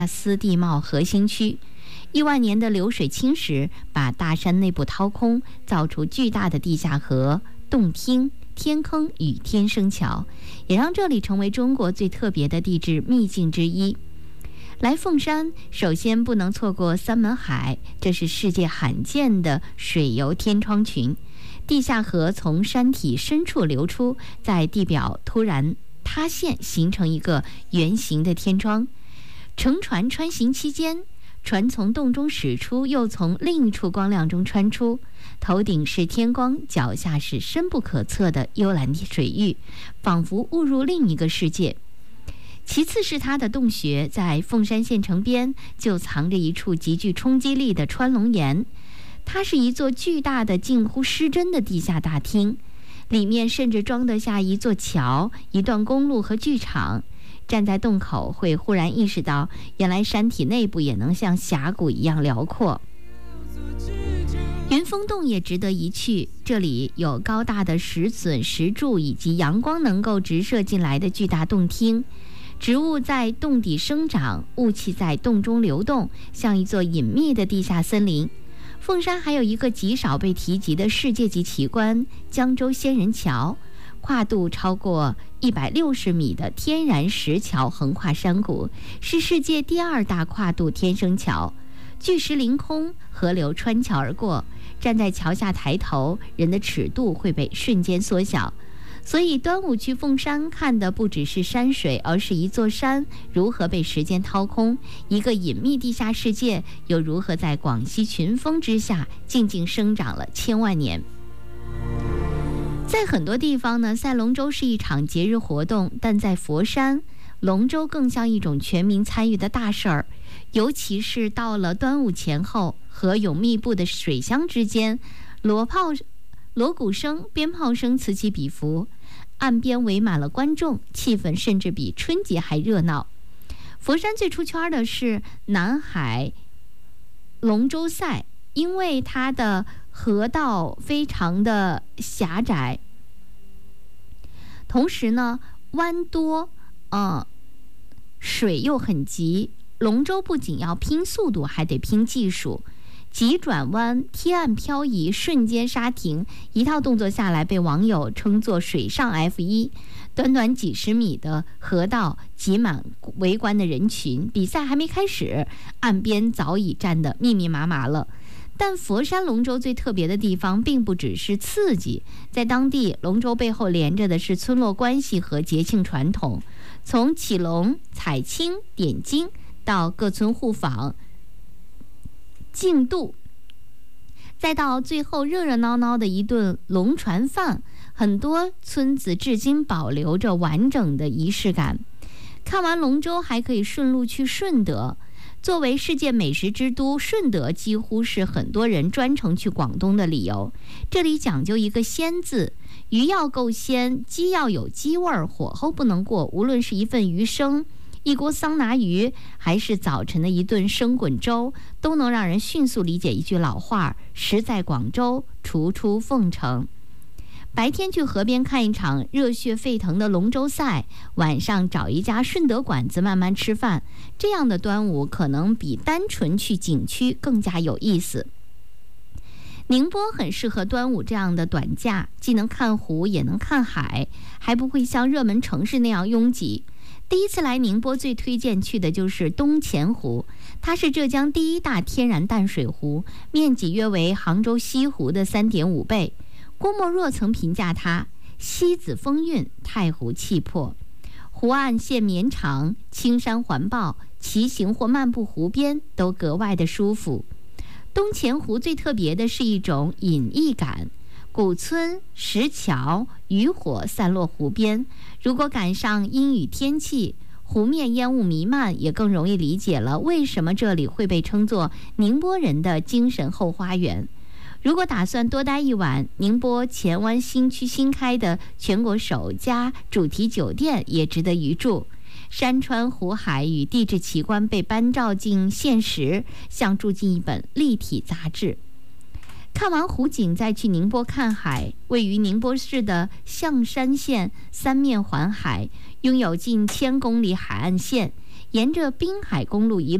斯地貌核心区。亿万年的流水侵蚀把大山内部掏空，造出巨大的地下河、洞厅、天坑与天生桥，也让这里成为中国最特别的地质秘境之一。来凤山，首先不能错过三门海，这是世界罕见的水游天窗群。地下河从山体深处流出，在地表突然塌陷，形成一个圆形的天窗。乘船穿行期间，船从洞中驶出，又从另一处光亮中穿出，头顶是天光，脚下是深不可测的幽蓝水域，仿佛误入另一个世界。其次是它的洞穴，在凤山县城边就藏着一处极具冲击力的穿龙岩，它是一座巨大的近乎失真的地下大厅，里面甚至装得下一座桥、一段公路和剧场。站在洞口会忽然意识到，原来山体内部也能像峡谷一样辽阔。云峰洞也值得一去，这里有高大的石笋、石柱以及阳光能够直射进来的巨大洞厅。植物在洞底生长，雾气在洞中流动，像一座隐秘的地下森林。凤山还有一个极少被提及的世界级奇观——江州仙人桥，跨度超过160米的天然石桥横跨山谷，是世界第2大跨度天生桥。巨石凌空，河流穿桥而过，站在桥下抬头，人的尺度会被瞬间缩小。所以端午去凤山看的不只是山水，而是一座山如何被时间掏空，一个隐秘地下世界又如何在广西群峰之下静静生长了千万年。在很多地方呢，赛龙舟是一场节日活动，但在佛山，龙舟更像一种全民参与的大事儿。尤其是到了端午前后，河涌密布的水乡之间，锣鼓声、鞭炮声此起彼伏，岸边围满了观众，气氛甚至比春节还热闹。佛山最出圈的是南海龙舟赛，因为它的河道非常的狭窄，同时呢弯多，水又很急，龙舟不仅要拼速度，还得拼技术。急转弯、贴岸漂移、瞬间刹停，一套动作下来被网友称作水上 F1。短短几十米的河道挤满围观的人群，比赛还没开始，岸边早已站得密密麻麻了。但佛山龙舟最特别的地方并不只是刺激，在当地龙舟背后连着的是村落关系和节庆传统，从起龙、采青、点睛到各村互访竞渡，再到最后热热闹闹的一顿龙船饭，很多村子至今保留着完整的仪式感。看完龙舟还可以顺路去顺德，作为世界美食之都，顺德几乎是很多人专程去广东的理由。这里讲究一个鲜字，鱼要够鲜，鸡要有鸡味儿，火候不能过，无论是一份鱼生、一锅桑拿鱼，还是早晨的一顿生滚粥，都能让人迅速理解一句老话：食在广州，厨出凤城。白天去河边看一场热血沸腾的龙舟赛，晚上找一家顺德馆子慢慢吃饭，这样的端午可能比单纯去景区更加有意思。宁波很适合端午这样的短假，既能看湖也能看海，还不会像热门城市那样拥挤。第一次来宁波，最推荐去的就是东钱湖，它是浙江第1大天然淡水湖，面积约为杭州西湖的3.5倍。郭沫若曾评价它西子风韵，太湖气魄。湖岸线绵长，青山环抱，骑行或漫步湖边都格外的舒服。东钱湖最特别的是一种隐逸感，古村、石桥、渔火散落湖边，如果赶上阴雨天气，湖面烟雾弥漫，也更容易理解了为什么这里会被称作宁波人的精神后花园。如果打算多待一晚，宁波前湾新区新开的全国首家主题酒店也值得一住。山川湖海与地质奇观被搬照进现实，像住进一本立体杂志。看完湖景再去宁波看海，位于宁波市的象山县三面环海，拥有近1000公里海岸线， 沿着滨海公路一